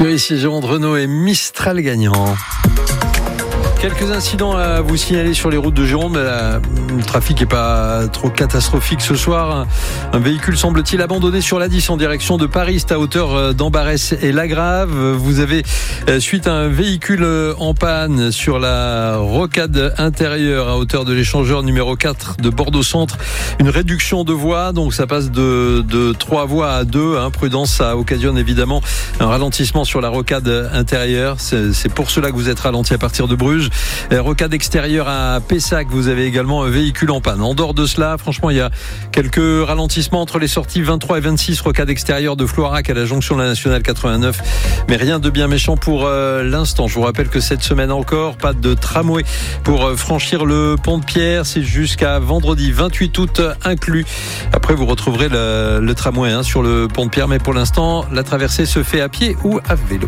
Thierry Gironde, Renault et Mistral gagnant. Quelques incidents à vous signaler sur les routes de Gironde. Le trafic n'est pas trop catastrophique ce soir. Un véhicule semble-t-il abandonné sur l'A10 en direction de Paris, c'est à hauteur d'Ambarès et Lagrave. Vous avez, suite à un véhicule en panne sur la rocade intérieure à hauteur de l'échangeur numéro 4 de Bordeaux Centre, une réduction de voies. Donc ça passe de 3 voies à 2. Prudence, ça occasionne évidemment un ralentissement sur la rocade intérieure. C'est pour cela que vous êtes ralenti à partir de Bruges. Rocade extérieure à Pessac, vous avez également un véhicule en panne. En dehors de cela, franchement, il y a quelques ralentissements entre les sorties 23 et 26, rocade extérieure de Floirac à la jonction de la Nationale 89. Mais rien de bien méchant pour l'instant. Je vous rappelle que cette semaine encore, pas de tramway pour franchir le pont de Pierre. C'est jusqu'à vendredi 28 août inclus. Après, vous retrouverez le tramway sur le pont de Pierre. Mais pour l'instant, la traversée se fait à pied ou à vélo.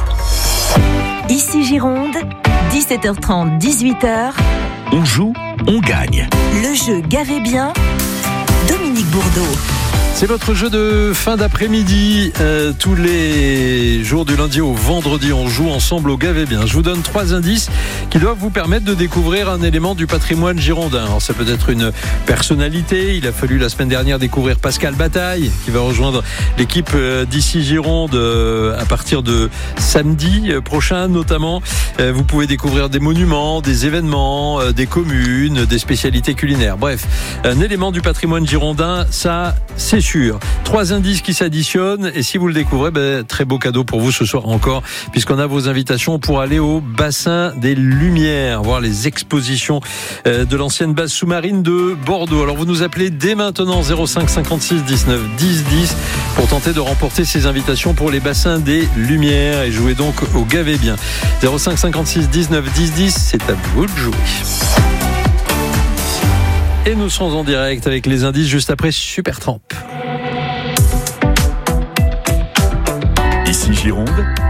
Ici Gironde, 17h30, 18h. On joue, on gagne. Le jeu Gavez bien, Dominique Bourdeau. C'est votre jeu de fin d'après-midi. Tous les jours du lundi au vendredi, on joue ensemble au Gavez bien. Je vous donne 3 indices qui doivent vous permettre de découvrir un élément du patrimoine girondin. Alors ça peut être une personnalité. Il a fallu la semaine dernière découvrir Pascal Bataille, qui va rejoindre l'équipe d'ici Gironde à partir de samedi prochain notamment. Vous pouvez découvrir des monuments, des événements, des communes, des spécialités culinaires. Bref, un élément du patrimoine girondin, ça c'est sûr. 3 indices qui s'additionnent et si vous le découvrez, très beau cadeau pour vous ce soir encore, puisqu'on a vos invitations pour aller au bassin des Lumières, voir les expositions de l'ancienne base sous-marine de Bordeaux. Alors vous nous appelez dès maintenant 05 56 19 10 10 pour tenter de remporter ces invitations pour les bassins des Lumières et jouer donc au Gavez bien. 05 56 19 10 10, c'est à vous de jouer. Et nous sommes en direct avec les indices juste après Supertramp. Ici Gironde,